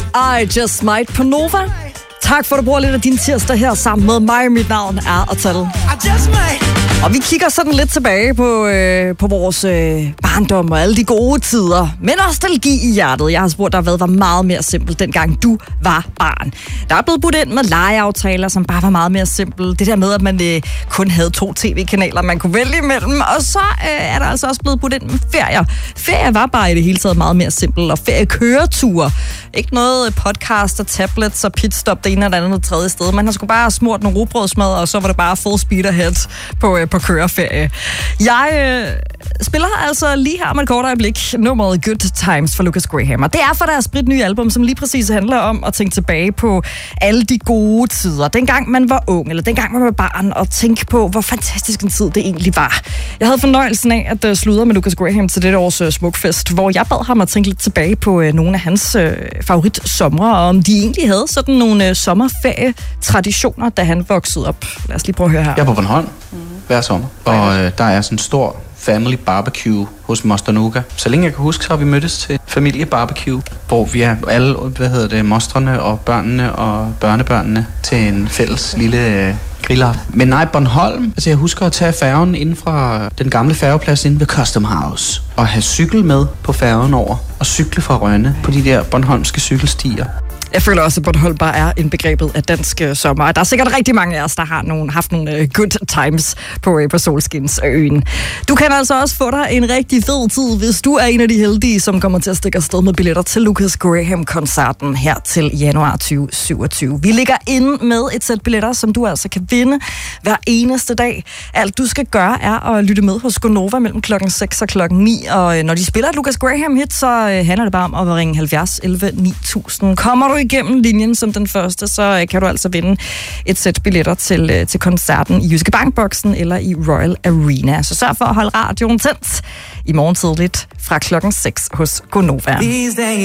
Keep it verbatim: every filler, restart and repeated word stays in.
I Just Might på Nova. Tak for, at du bruger lidt af din tirsdag her sammen med mig. Mit navn er Atal. Og vi kigger sådan lidt tilbage på, øh, på vores øh, barndom og alle de gode tider. Med nostalgi i hjertet. Jeg har spurgt dig, hvad var meget mere simpelt, dengang du var barn. Der er blevet budt ind med legeaftaler, som bare var meget mere simpelt. Det der med, at man øh, kun havde to tv-kanaler, man kunne vælge imellem. Og så øh, er der altså også blevet budt ind med ferier. Ferier var bare i det hele taget meget mere simpelt. Og feriekøreture. Ikke noget podcast og tablets og pitstop det ene eller andet tredje sted. Man har sgu bare smurt nogle rugbrødsmad, og så var det bare full speed ahead på, øh, på køreferie. Jeg øh, spiller altså lige her med et kort øjeblik nummeret Good Times for Lucas Graham. Og det er for deres spritnye album, som lige præcis handler om at tænke tilbage på alle de gode tider. Dengang man var ung, eller dengang man var barn, og tænke på, hvor fantastisk en tid det egentlig var. Jeg havde fornøjelsen af at uh, sludre med Lucas Graham til dette års uh, Smukfest, hvor jeg bad ham at tænke lidt tilbage på uh, nogle af hans uh, favoritsomre, og om de egentlig havde sådan nogle uh, sommerferietraditioner, da han voksede op. Lad os lige prøve at høre her. Jeg er på Bornholm mm. hver sommer, og øh, der er sådan en stor family barbecue hos Moster Nuga. Så længe jeg kan huske, så har vi mødtes til familie barbecue, hvor vi er alle, hvad hedder det, mostrene og børnene og børnebørnene til en fælles lille øh, grillaften. Men nej, Bornholm, altså jeg husker at tage færgen inden fra den gamle færgeplads inde ved Custom House, og have cykel med på færgen over, og cykle fra Rønne på de der bornholmske cykelstier. Jeg føler også, at Bornholm bare er en begrebet af dansk uh, sommer. Der er sikkert rigtig mange af os, der har nogle, haft nogle uh, good times på, uh, på Solskinsøen. Du kan altså også få dig en rigtig fed tid, hvis du er en af de heldige, som kommer til at stikke afsted med billetter til Lucas Graham-koncerten her til januar tyve syvogtyve. Vi ligger inde med et sæt billetter, som du altså kan vinde hver eneste dag. Alt du skal gøre er at lytte med hos Gonova mellem klokken seks og klokken ni. Og uh, når de spiller et Lucas Graham-hit, så uh, handler det bare om at ringe halvfjerds elleve ni tusind. Kommer du igennem linjen som den første, så kan du altså vinde et sæt billetter til, til koncerten i Jyske Bank-boksen eller i Royal Arena. Så sørg for at holde radioen tændt i morgen tidligt fra klokken seks hos Gonova.